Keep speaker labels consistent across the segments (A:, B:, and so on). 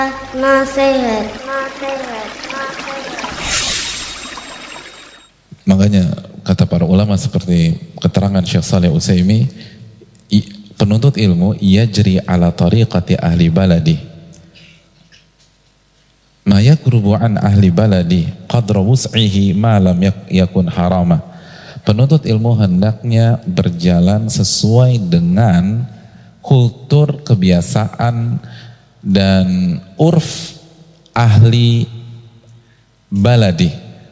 A: Nasihat.
B: Makanya kata para ulama seperti keterangan Syekh Shalih Utsaimin, penuntut ilmu yajri ala tariqati ahli baladi ma yakrubu an ahli baladi qadra wus'ihi ma lam yakun harama. Penuntut ilmu hendaknya berjalan sesuai dengan kultur, kebiasaan dan urf ahli baladi,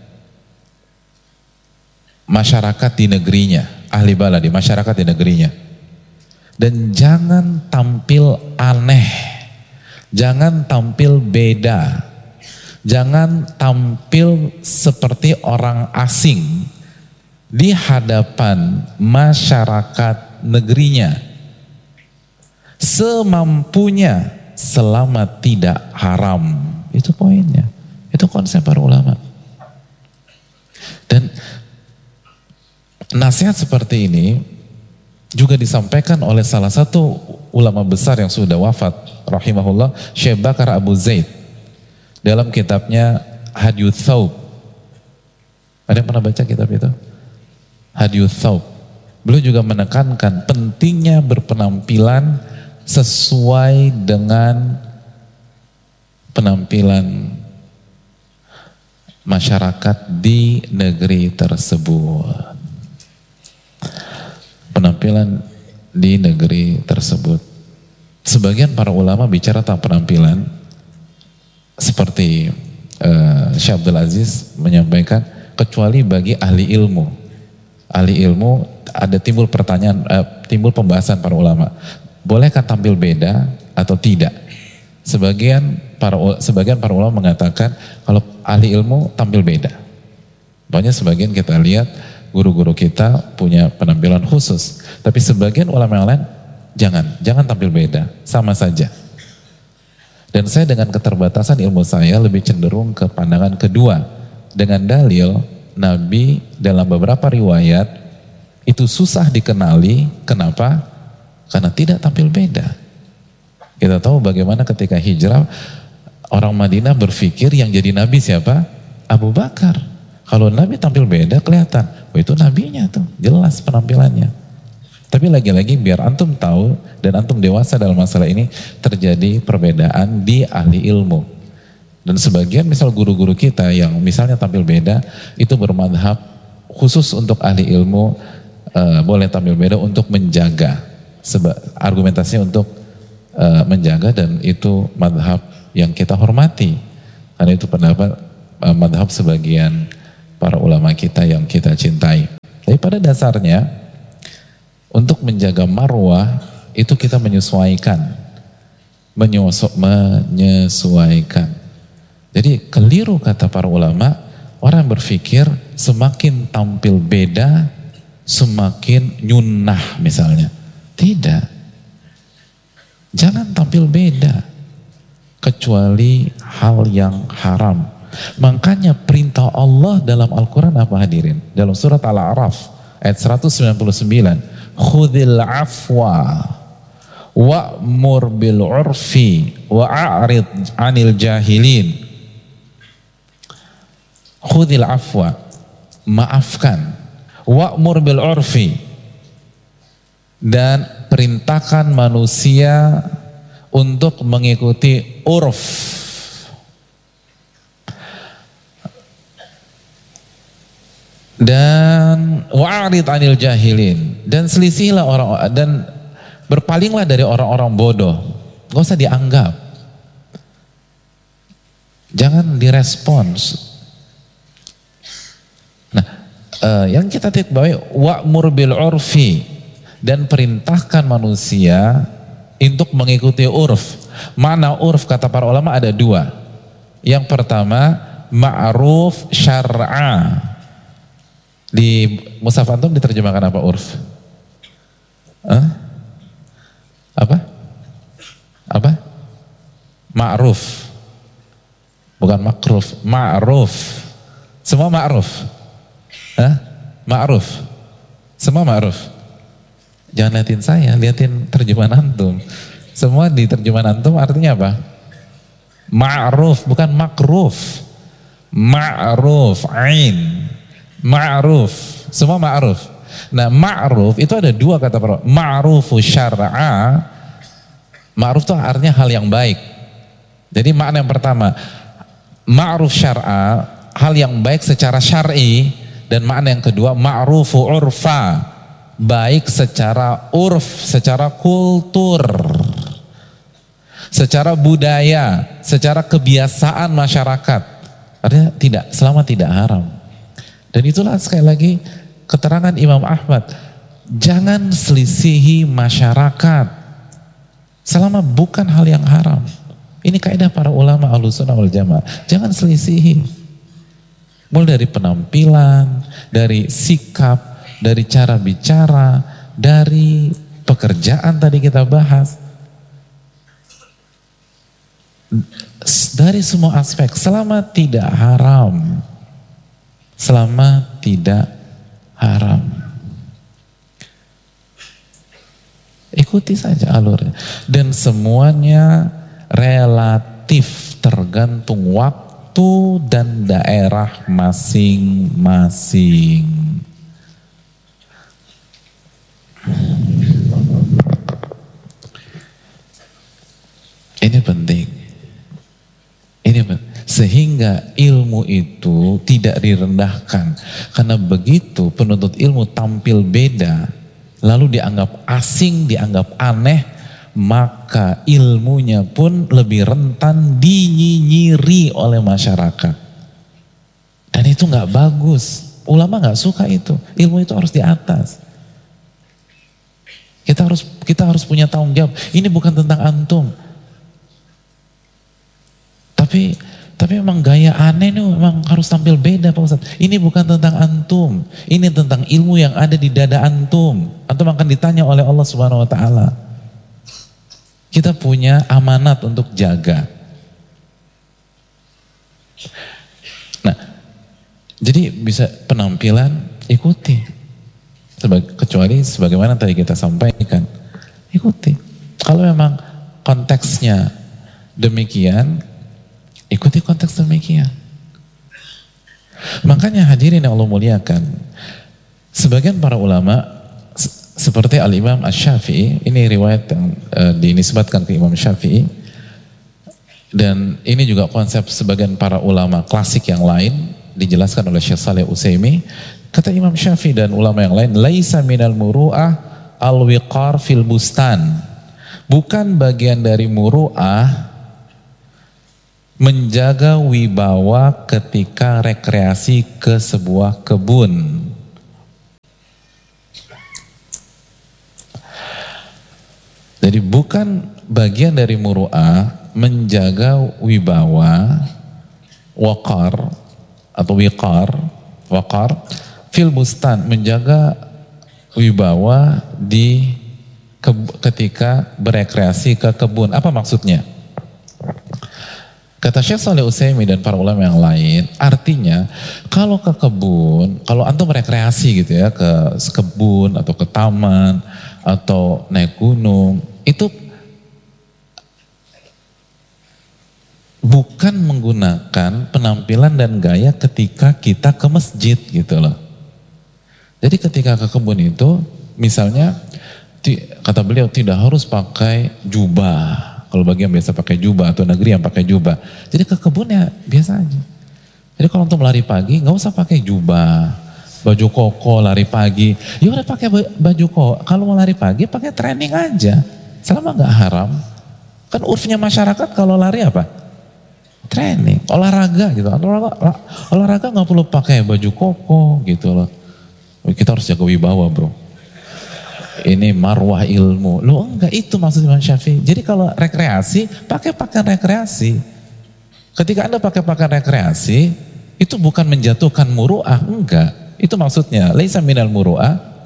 B: masyarakat di negerinya, ahli baladi, masyarakat di negerinya. Dan jangan tampil aneh, jangan tampil beda, jangan tampil seperti orang asing di hadapan masyarakat negerinya. Semampunya selama tidak haram. Itu poinnya. Itu konsep para ulama. Dan nasihat seperti ini juga disampaikan oleh salah satu ulama besar yang sudah wafat rahimahullah, Syekh Bakar Abu Zaid, dalam kitabnya Hadyu Thawb. Ada yang pernah baca kitab itu? Hadyu Thawb. Beliau juga menekankan pentingnya berpenampilan sesuai dengan penampilan masyarakat di negeri tersebut. Penampilan di negeri tersebut. Sebagian para ulama bicara tentang penampilan seperti Syekh Abdul Aziz menyampaikan, kecuali bagi ahli ilmu. Ahli ilmu ada timbul pertanyaan, timbul pembahasan para ulama. Bolehkah tampil beda atau tidak? Sebagian para ulama mengatakan kalau ahli ilmu tampil beda. Banyak sebagian kita lihat guru-guru kita punya penampilan khusus. Tapi sebagian ulama yang lain jangan tampil beda, sama saja. Dan saya dengan keterbatasan ilmu saya lebih cenderung ke pandangan kedua. Dengan dalil Nabi dalam beberapa riwayat itu susah dikenali. Kenapa? Karena tidak tampil beda. Kita tahu bagaimana ketika hijrah orang Madinah berpikir yang jadi Nabi siapa? Abu Bakar. Kalau Nabi tampil beda kelihatan, oh itu nabinya tuh, jelas penampilannya. Tapi lagi-lagi biar antum tahu dan antum dewasa dalam masalah ini, terjadi perbedaan di ahli ilmu. Dan sebagian misal guru-guru kita yang misalnya tampil beda, itu bermadhab khusus untuk ahli ilmu, boleh tampil beda untuk menjaga. Argumentasinya untuk menjaga, dan itu madhab yang kita hormati. Karena itu pendapat madhab sebagian para ulama kita yang kita cintai. Tapi pada dasarnya untuk menjaga marwah itu kita menyesuaikan. Jadi keliru kata para ulama, orang berpikir semakin tampil beda semakin nyunnah misalnya. Tidak. Jangan tampil beda kecuali hal yang haram. Makanya perintah Allah dalam Al-Quran apa hadirin? Dalam surat Al-A'raf ayat 199, khudhil afwa wa'mur bil urfi wa'arid anil jahilin. Khudhil afwa, maafkan, wa'mur bil urfi, dan perintahkan manusia untuk mengikuti urf. Dan wa'arid anil jahilin, dan selisihilah orang, dan berpalinglah dari orang-orang bodoh. Gak usah dianggap, jangan direspons. Nah, yang kita titik bawahi wa'mur bil urfi, dan perintahkan manusia untuk mengikuti urf. Mana urf kata para ulama ada dua. Yang pertama ma'ruf syar'a. Di mushaf antum diterjemahkan apa urf? Apa? Ma'ruf. Bukan makruf, ma'ruf. Semua ma'ruf. Ma'ruf. Semua ma'ruf. Jangan liatin saya, liatin terjemahan antum. Semua di terjemahan antum artinya apa? Ma'ruf, bukan makruf. Ma'ruf, ain. Ma'ruf, semua ma'ruf. Nah, ma'ruf itu ada dua kata para. Ma'rufu syar'a. Ma'ruf itu artinya hal yang baik. Jadi makna yang pertama, ma'ruf syar'a, hal yang baik secara syar'i, dan makna yang kedua, ma'rufu urfa, baik secara urf, secara kultur, secara budaya, secara kebiasaan masyarakat. Artinya tidak, selama tidak haram. Dan itulah sekali lagi keterangan Imam Ahmad, jangan selisihi masyarakat selama bukan hal yang haram. Ini kaidah para ulama Ahlussunnah wal Jamaah. Jangan selisihi. Mulai dari penampilan, dari sikap, dari cara bicara, dari pekerjaan tadi kita bahas. Dari semua aspek, selama tidak haram. Selama tidak haram. Ikuti saja alurnya. Dan semuanya relatif, tergantung waktu dan daerah masing-masing. Ini penting. Sehingga ilmu itu tidak direndahkan. Karena begitu penuntut ilmu tampil beda, lalu dianggap asing, dianggap aneh, maka ilmunya pun lebih rentan dinyinyiri oleh masyarakat. Dan itu gak bagus. Ulama gak suka itu. Ilmu itu harus di atas. Kita harus punya tanggung jawab. Ini bukan tentang antum. Tapi memang gaya aneh ini memang harus tampil beda Pak Ustadz. Ini bukan tentang antum. Ini tentang ilmu yang ada di dada antum. Antum akan ditanya oleh Allah Subhanahu wa Ta'ala. Kita punya amanat untuk jaga. Nah, jadi bisa penampilan ikuti. Kecuali sebagaimana tadi kita sampaikan. Ikuti. Kalau memang konteksnya demikian, ikuti konteks demikian. Makanya hadirin yang Allah muliakan, sebagian para ulama seperti Al-Imam Asy-Syafi'i, ini riwayat yang dinisbatkan ke Imam Syafi'i, dan ini juga konsep sebagian para ulama klasik yang lain, dijelaskan oleh Syekh Shalih Utsaimin. Kata Imam Syafi'i dan ulama yang lain, laisa minal muru'ah al-wiqar fil bustan. Bukan bagian dari muru'ah menjaga wibawa ketika rekreasi ke sebuah kebun. Jadi bukan bagian dari muru'ah menjaga wibawa, waqar atau waqar fil bustan, menjaga wibawa ketika berekreasi ke kebun. Apa maksudnya? Kata Syekh Shalih Utsaimin dan para ulama yang lain, artinya kalau ke kebun, kalau antum rekreasi gitu ya, ke kebun atau ke taman atau naik gunung, itu bukan menggunakan penampilan dan gaya ketika kita ke masjid gitu loh. Jadi ketika ke kebun itu, misalnya kata beliau tidak harus pakai jubah. Kalau bagi yang biasa pakai jubah atau negeri yang pakai jubah. Jadi ke kebun ya biasa aja. Jadi kalau untuk lari pagi nggak usah pakai jubah, baju koko lari pagi. Ya udah pakai baju koko. Kalau mau lari pagi pakai training aja. Selama nggak haram. Kan urfnya masyarakat kalau lari apa? Training, olahraga gitu. Olahraga nggak perlu pakai baju koko gitu loh. Kita harus jaga wibawa bro. Ini marwah ilmu. Loh enggak, itu maksud Imam Syafi'i. Jadi kalau rekreasi, pakai pakaian rekreasi. Ketika Anda pakai pakaian rekreasi, itu bukan menjatuhkan muru'ah, enggak. Itu maksudnya, laisa minal muru'ah